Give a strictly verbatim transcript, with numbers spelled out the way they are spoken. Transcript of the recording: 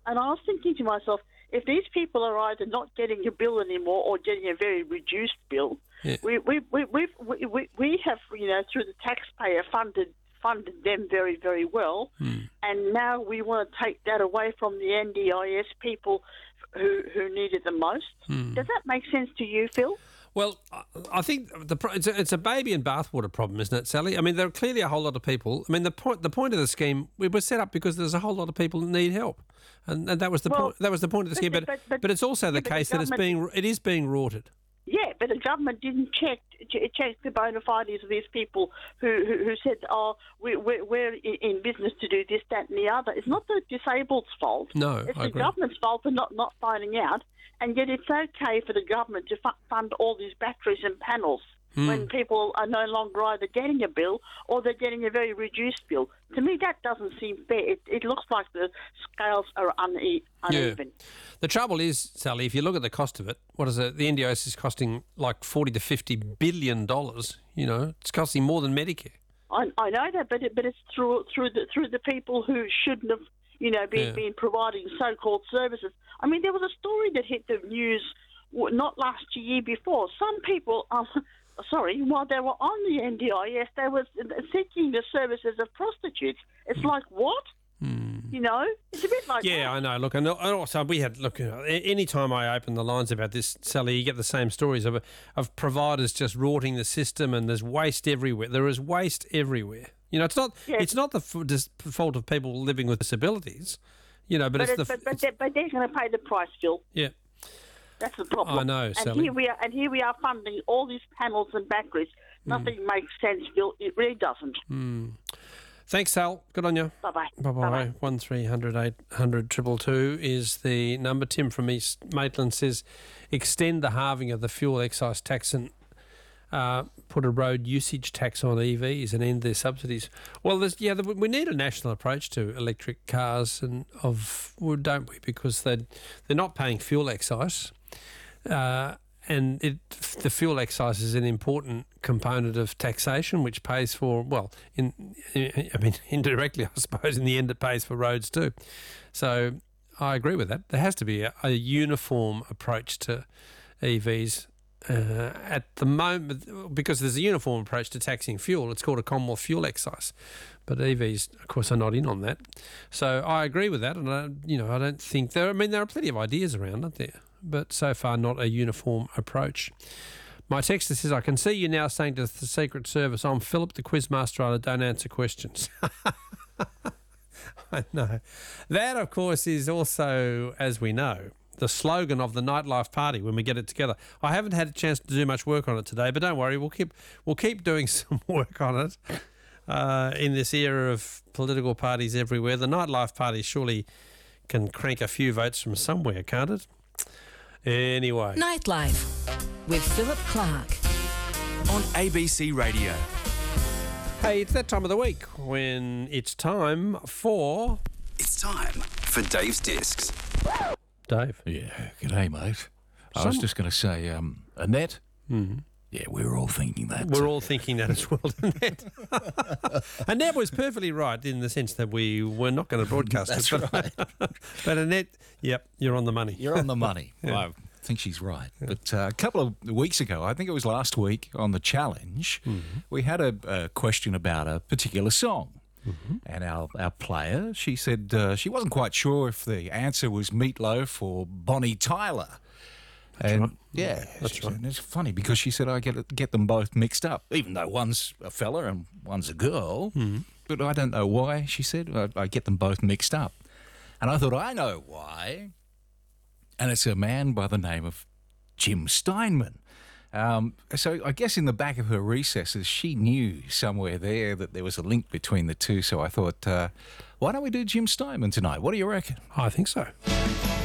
And I was thinking to myself, if these people are either not getting a bill anymore or getting a very reduced bill, yeah. we, we, we, we, we, we have, you know, through the taxpayer funded funded them very, very well, hmm. and now we want to take that away from the N D I S people who, who need it the most. Hmm. Does that make sense to you, Phil? Well, I think the it's a, it's a baby and bathwater problem, isn't it, Sally? I mean, there are clearly a whole lot of people. I mean, the point the point of the scheme, we were set up because there's a whole lot of people that need help, and, and that was the well, point. That was the point of the scheme. But but, but, but it's also the yeah, case the that it's being it is being rorted. Yeah, but the government didn't check check the bona fides of these people who, who, who said, oh, we, we're, we're in business to do this, that and the other. It's not the disabled's fault. No, It's I the agree. government's fault for not, not finding out. And yet it's okay for the government to fu- fund all these batteries and panels mm. when people are no longer either getting a bill or they're getting a very reduced bill. To me, that doesn't seem fair. It, it looks like the scales are une- uneven. Yeah. The trouble is, Sally, if you look at the cost of it, what is it? The N D I S is costing like forty to fifty billion dollars. You know, it's costing more than Medicare. I, I know that, but it, but it's through through the through the people who shouldn't have, you know, been, Yeah. been providing so-called services. I mean, there was a story that hit the news w- not last year, year before. Some people, um, sorry, while they were on the N D I S, they were seeking the services of prostitutes. It's like, what? You know, it's a bit like Yeah, that. I know. Look, and also we had look. You know, any time I open the lines about this, Sally, you get the same stories of of providers just rorting the system, and there's waste everywhere. There is waste everywhere. You know, it's not Yes. it's not the f- dis- fault of people living with disabilities. You know, but, But, it's it's, the but, but, it's, they, but they're going to pay the price, Phil. yeah. That's the problem. I know, and Sally. here we are, and here we are funding all these panels and batteries. Nothing Hmm. makes sense, Phil. It really doesn't. Thanks, Sal. Good on you. Bye bye. Bye bye. One three hundred eight hundred triple two is the number. Tim from East Maitland says, extend the halving of the fuel excise tax and uh, put a road usage tax on E Vs and end their subsidies. Well, there's, yeah, we need a national approach to electric cars, and of well, don't we? Because they they're not paying fuel excise. Uh, And it, the fuel excise is an important component of taxation, which pays for, well, in, I mean, indirectly, I suppose, in the end, it pays for roads too. So I agree with that. There has to be a, a uniform approach to E Vs uh, at the moment, because there's a uniform approach to taxing fuel. It's called a Commonwealth fuel excise, but E Vs, of course, are not in on that. So I agree with that, and I, you know, I don't think there. I mean, there are plenty of ideas around, aren't there? But so far not a uniform approach. My texter says, I can see you now saying to the Secret Service, I'm Philip the Quizmaster, I don't answer questions. I know. That, of course, is also, as we know, the slogan of the Nightlife Party when we get it together. I haven't had a chance to do much work on it today, but don't worry, we'll keep we'll keep doing some work on it uh, in this era of political parties everywhere. The Nightlife Party surely can crank a few votes from somewhere, can't it? Anyway. Nightlife with Philip Clark on A B C Radio. Hey, it's that time of the week when it's time for... It's time for Dave's Discs. Dave. Yeah, g'day, mate. I Some- was just going to say, um, Annette. Mm-hmm. Yeah, we were all thinking that. We're all thinking that as well, Annette. Annette was perfectly right in the sense that we were not going to broadcast That's it. But, but Annette, yep, you're on the money. You're on the money. Yeah. I think she's right. But uh, a couple of weeks ago, I think it was last week on the challenge, Mm-hmm. we had a, a question about a particular song. Mm-hmm. And our, our player, she said uh, she wasn't quite sure if the answer was Meatloaf or Bonnie Tyler. And right. yeah, That's she right. said- It's funny because she said I get get them both mixed up, even though one's a fella and one's a girl. Mm-hmm. But I don't know why. She said I, I get them both mixed up, and I thought I know why. And it's a man by the name of Jim Steinman. Um, so I guess in the back of her recesses, she knew somewhere there that there was a link between the two. So I thought, uh, why don't we do Jim Steinman tonight? What do you reckon? I think so.